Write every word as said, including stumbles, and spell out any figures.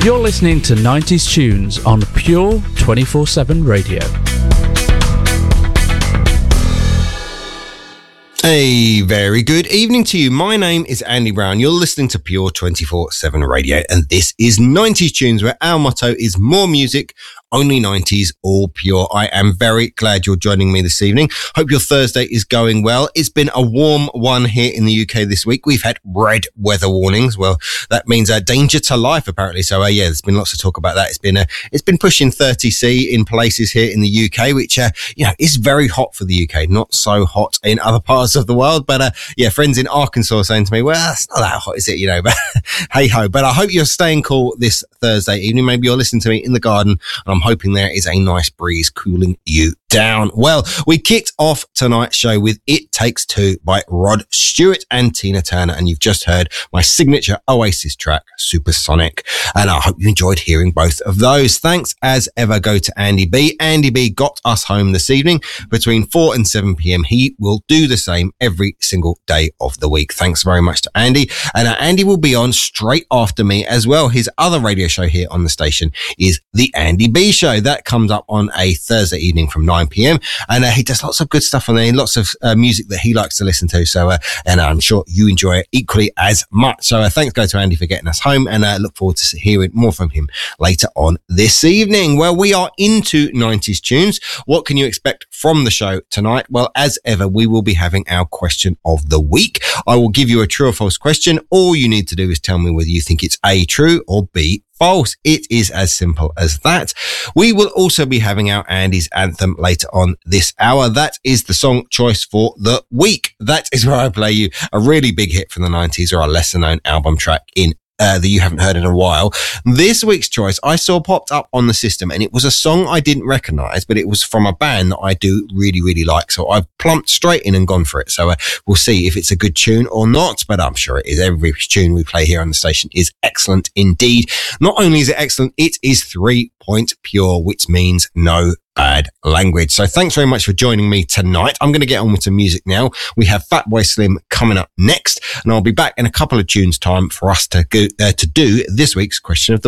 You're listening to nineties Tunes on Pure twenty-four seven Radio. A very good evening to you. My name is Andy Brown. You're listening to Pure twenty-four seven Radio, and this is nineties Tunes, where our motto is more music, only nineties, all pure. I am very glad you're joining me this evening. Hope your Thursday is going well. It's been a warm one here in the U K this week. We've had red weather warnings. Well, that means a uh, danger to life, apparently. So, uh, yeah, there's been lots of talk about that. It's been uh, it's been pushing thirty C in places here in the U K, which, uh, you know, is very hot for the U K. Not so hot in other parts of the world. But, uh, yeah, friends in Arkansas saying to me, well, it's not that hot, is it? You know, but hey ho. But I hope you're staying cool this Thursday evening. Maybe you're listening to me in the garden, and I'm hoping there is a nice breeze cooling you down. Well, we kicked off tonight's show with It Takes Two by Rod Stewart and Tina Turner, and you've just heard my signature Oasis track, Supersonic, and I hope you enjoyed hearing both of those. Thanks as ever go to Andy B. Andy B got us home this evening between four and seven p.m. He will do the same every single day of the week. Thanks very much to Andy, and uh, Andy will be on straight after me as well. His other radio show here on the station is The Andy B Show. That comes up on a Thursday evening from nine p.m. and uh, he does lots of good stuff on there, lots of uh, music that he likes to listen to. So, uh, and I'm sure you enjoy it equally as much. So, uh, thanks go to Andy for getting us home, and uh, look forward to hearing more from him later on this evening. Well, we are into nineties tunes. What can you expect from the show tonight? Well, as ever, we will be having our question of the week. I will give you a true or false question. All you need to do is tell me whether you think it's A, true, or B, false. It is as simple as that. We will also be having our Andy's Anthem later on this hour. That is the song choice for the week. That is where I play you a really big hit from the nineties or a lesser known album track in Uh, that you haven't heard in a while. This week's choice I saw popped up on the system, and it was a song I didn't recognise, but it was from a band that I do really, really like. So I've plumped straight in and gone for it. So uh, we'll see if it's a good tune or not, but I'm sure it is. Every tune we play here on the station is excellent indeed. Not only is it excellent, it is three point pure, which means no bad language. So thanks very much for joining me tonight. I'm going to get on with some music now. We have Fatboy Slim coming up next, and I'll be back in a couple of tunes time for us to go uh, to do this week's question of the